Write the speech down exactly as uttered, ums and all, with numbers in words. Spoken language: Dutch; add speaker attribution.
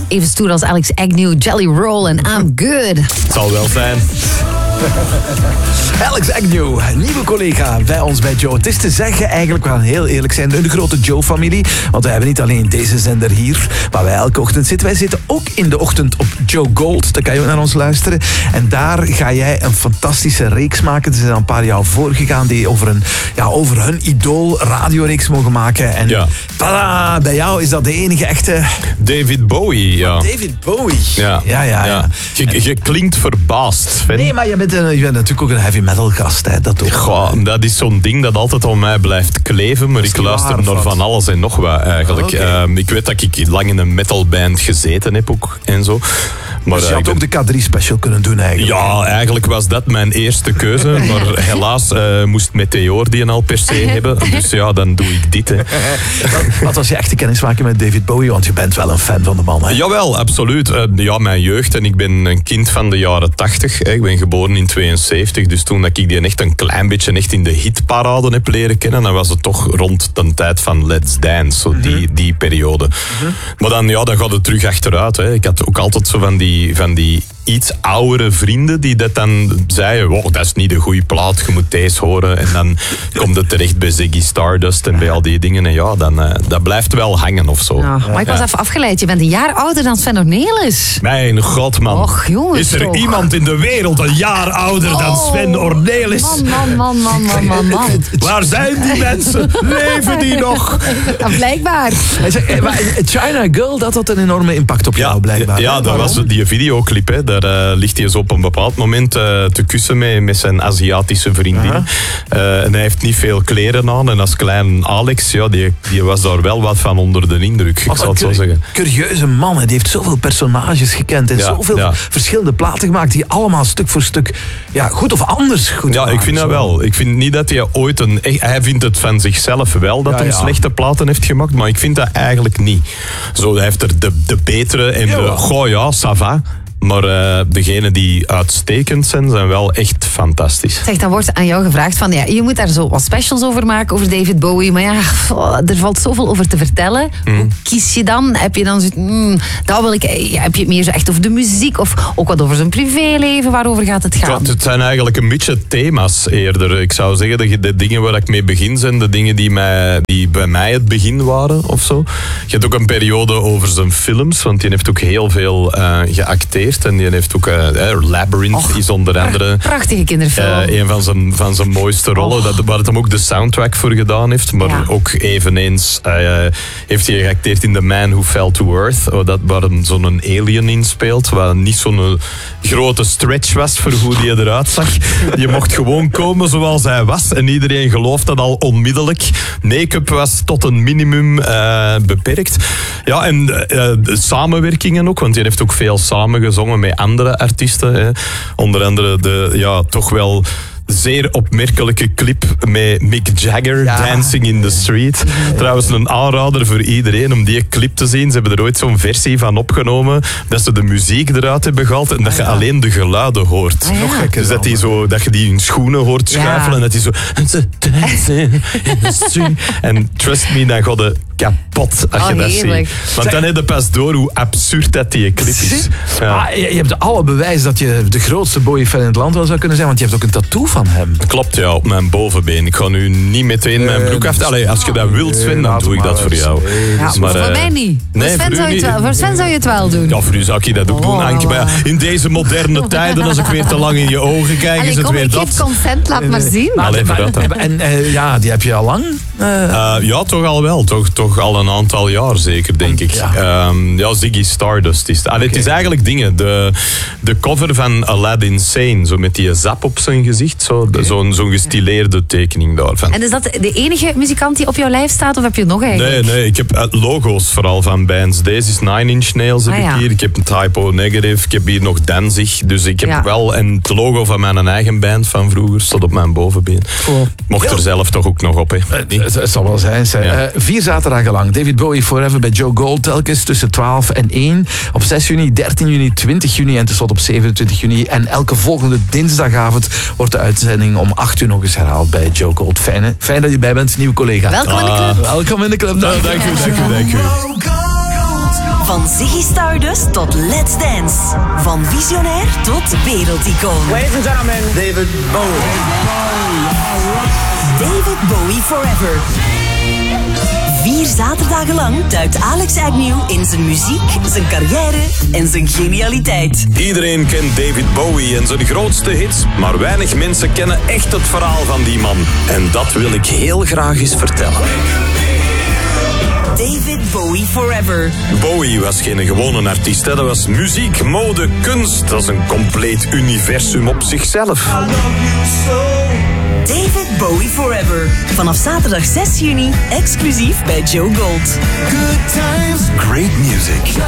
Speaker 1: even stoer als Alex Agnew, Jelly Roll en I'm Good.
Speaker 2: Het zal wel zijn.
Speaker 3: Alex Agnew, nieuwe collega bij ons bij Joe. Het is te zeggen, eigenlijk, we gaan heel eerlijk zijn, de grote Joe-familie. Want wij hebben niet alleen deze zender hier, waar wij elke ochtend zitten. Wij zitten ook in de ochtend op Joe Gold. Daar kan je ook naar ons luisteren. En daar ga jij een fantastische reeks maken. Er zijn al een paar jaar voorgegaan die over, een, ja, over hun idool radioreeks mogen maken. En
Speaker 2: ja.
Speaker 3: tada, bij jou is dat de enige echte...
Speaker 2: David Bowie, ja.
Speaker 3: David Bowie.
Speaker 2: Ja,
Speaker 3: ja, ja. ja.
Speaker 2: ja. Je, je klinkt verbaasd, Sven.
Speaker 3: Nee, maar je bent, een, je bent natuurlijk ook een heavy metal gast, hè. Dat, ook.
Speaker 2: Goh, dat is zo'n ding dat altijd aan mij blijft kleven, maar ik luister
Speaker 3: waar,
Speaker 2: naar
Speaker 3: wat?
Speaker 2: van alles en nog wat eigenlijk.
Speaker 3: Okay.
Speaker 2: Um, ik weet dat ik lang in een metalband gezeten heb ook en zo. Maar,
Speaker 3: dus je had
Speaker 2: uh,
Speaker 3: ook de K drie special kunnen doen eigenlijk.
Speaker 2: Ja, eigenlijk was dat mijn eerste keuze, maar helaas uh, moest Meteor die al per se hebben. Dus ja, dan doe ik dit. Hè.
Speaker 3: Wat, wat was je echte kennismaking met David Bowie? Want je bent wel een fan van de man, hè?
Speaker 2: Jawel, absoluut. Uh, ja, mijn jeugd en ik ben een kind van de jaren tachtig. Ik ben geboren in tweeënzeventig, dus toen dat ik die echt een klein beetje echt in de hitparade heb leren kennen, dan was het toch rond de tijd van Let's Dance, zo die, mm-hmm. die periode. Mm-hmm. Maar dan, ja, dan gaat het terug achteruit. Hè. Ik had ook altijd zo van die, van die iets oudere vrienden die dat dan zeiden, wow, dat is niet een goede plaat, je moet deze horen. En dan komt het terecht bij Ziggy Stardust en bij al die dingen. En ja, dan, uh, dat blijft wel hangen of zo.
Speaker 1: Ja, maar ik was ja. even afgeleid. Je bent een jaar ouder dan Sven Ornelis.
Speaker 2: Mijn god, man.
Speaker 1: Och, jongens,
Speaker 2: is er
Speaker 1: toch.
Speaker 2: iemand in de wereld een jaar ouder dan Sven Ornelis?
Speaker 1: Man, man, man, man, man, man, man.
Speaker 2: Waar zijn die mensen? Leven die nog?
Speaker 1: Ja, blijkbaar.
Speaker 3: China Girl, dat had een enorme impact op jou,
Speaker 2: ja,
Speaker 3: blijkbaar.
Speaker 2: Ja, dat was die videoclip. Hè. Daar uh, ligt hij zo op een bepaald moment uh, te kussen mee, met zijn Aziatische vriendin. Uh, en hij heeft niet veel kleren aan. En als klein Alex, ja, die, die was daar wel wat van onder de indruk. Ik zal het zo zeggen.
Speaker 3: Curieuze man. Hij heeft zoveel personages gekend. En
Speaker 2: ja,
Speaker 3: zoveel
Speaker 2: ja.
Speaker 3: verschillende platen gemaakt die allemaal stuk voor stuk ja, goed of anders goed
Speaker 2: Ja,
Speaker 3: waren,
Speaker 2: ik vind dat
Speaker 3: zo.
Speaker 2: wel. Ik vind niet dat hij ooit een... Hij vindt het van zichzelf wel dat
Speaker 3: ja,
Speaker 2: hij
Speaker 3: ja.
Speaker 2: slechte platen heeft gemaakt, maar ik vind dat eigenlijk niet. Zo, hij heeft er de, de betere en
Speaker 3: ja,
Speaker 2: de... Goh ja, ça va. Maar uh, degenen die uitstekend zijn, zijn wel echt fantastisch.
Speaker 1: Zeg, dan wordt aan jou gevraagd van, ja, je moet daar zo wat specials over maken, over David Bowie. Maar ja, oh, er valt zoveel over te vertellen. Mm. Hoe kies je dan? Heb je dan zo, mm, dat wil ik, ja, heb je het meer zo echt over de muziek? Of ook wat over zijn privéleven? Waarover gaat het gaan?
Speaker 2: Het zijn eigenlijk een beetje thema's eerder. Ik zou zeggen, de, de dingen waar ik mee begin zijn de dingen die, mij, die bij mij het begin waren, of zo. Je hebt ook een periode over zijn films, want die heeft ook heel veel uh, geacteerd. En die heeft ook uh, Labyrinth Och, is onder andere
Speaker 1: prachtige kinderfilm.
Speaker 2: Uh, een van zijn, van zijn mooiste rollen, dat, waar het hem ook de soundtrack voor gedaan heeft. Maar ja. ook eveneens uh, heeft hij geacteerd in The Man Who Fell to Earth, oh, dat, waar hem zo'n alien in speelt, waar niet zo'n grote stretch was voor hoe die eruit zag. Je mocht gewoon komen zoals hij was en iedereen gelooft dat al onmiddellijk. Make-up was tot een minimum uh, beperkt. Ja, en uh, de samenwerkingen ook, want hij heeft ook veel samengezongen met andere artiesten. Hè. Onder andere de, ja, toch wel zeer opmerkelijke clip met Mick Jagger, ja. Dancing in the Street. Ja. Trouwens, een aanrader voor iedereen om die clip te zien. Ze hebben er ooit zo'n versie van opgenomen, dat ze de muziek eruit hebben gehaald en dat je alleen de geluiden hoort.
Speaker 1: Ah, ja.
Speaker 2: Nog gekker. Dus dat, die zo, dat je die in schoenen hoort schuifelen ja. en dat die zo... Dancing in the street. En trust me, dan gaat je kapot als je
Speaker 1: oh,
Speaker 2: dat
Speaker 1: heerlijk.
Speaker 2: ziet. Want dan heb je pas door hoe absurd dat die clip is.
Speaker 3: Ja. Ah, je, je hebt alle bewijs dat je de grootste Bowie-fan in het land wel zou kunnen zijn, want je hebt ook een tattoo van hem.
Speaker 2: Klopt, ja, op mijn bovenbeen. Ik ga nu niet meteen mijn broek af... Allee, als je dat wilt, Sven, dan doe ik dat voor jou.
Speaker 1: Ja, maar voor uh, mij niet. Nee, voor, Sven zou je het wel, voor Sven zou je het wel doen.
Speaker 2: Ja, voor u zou ik dat ook doen,
Speaker 1: oh,
Speaker 2: Anke. Maar in deze moderne tijden, als ik weer te lang in je ogen kijk,
Speaker 1: Allee,
Speaker 2: is het
Speaker 1: kom,
Speaker 2: weer
Speaker 1: ik
Speaker 2: dat.
Speaker 1: geef consent, laat maar zien.
Speaker 2: Allee, voor dat dan.
Speaker 3: En uh, ja, die heb je al lang? Uh,
Speaker 2: uh, ja, toch al wel. Toch, toch al een aantal jaar zeker, denk ik. Ja, um, ja Ziggy Stardust is het. Allee, okay. Het is eigenlijk dingen. De, de cover van Aladdin Sane, zo met die zap op zijn gezicht. Zo, okay. Zo'n zo'n gestileerde tekening daarvan.
Speaker 1: En is dat de enige muzikant die op jouw lijf staat, of heb je nog eigenlijk?
Speaker 2: Nee, nee, ik heb logo's vooral van bands. Deze is Nine Inch Nails heb ah, ja. ik hier. Ik heb een Typo Negative. Ik heb hier nog Danzig. Dus ik heb ja. wel... En het logo van mijn eigen band van vroeger staat op mijn bovenbeen. Cool. Mocht er ja. zelf toch ook nog op, hè.
Speaker 3: Het, het zal wel zijn. Ja. Uh, vier zaterdagen lang. David Bowie Forever bij Joe Gold. Telkens tussen twaalf en één. Op zes juni, dertien juni, twintig juni en tenslotte op zevenentwintig juni. En elke volgende dinsdagavond wordt de uitzending om acht uur nog eens herhaald bij Joe Gold. Fijn, fijn dat je bij bent, nieuwe collega.
Speaker 1: Welkom in de club.
Speaker 3: Ah, welkom in de club.
Speaker 2: Nou, dank u, dank u, dank u.
Speaker 4: Van Ziggy Stardust tot Let's Dance. Van visionair tot wereldicoon.
Speaker 5: Ladies and gentlemen, David Bowie.
Speaker 4: David Bowie Forever. Vier zaterdagen lang duikt Alex Agnew in zijn muziek, zijn carrière en zijn genialiteit.
Speaker 2: Iedereen kent David Bowie en zijn grootste hits, maar weinig mensen kennen echt het verhaal van die man. En dat wil ik heel graag eens vertellen.
Speaker 4: David Bowie Forever.
Speaker 2: Bowie was geen gewone artiest, hè. Dat was muziek, mode, kunst. Dat is een compleet universum op zichzelf.
Speaker 4: David Bowie Forever. Vanaf zaterdag zes juni, exclusief bij Joe Gold.
Speaker 6: Good times, great music.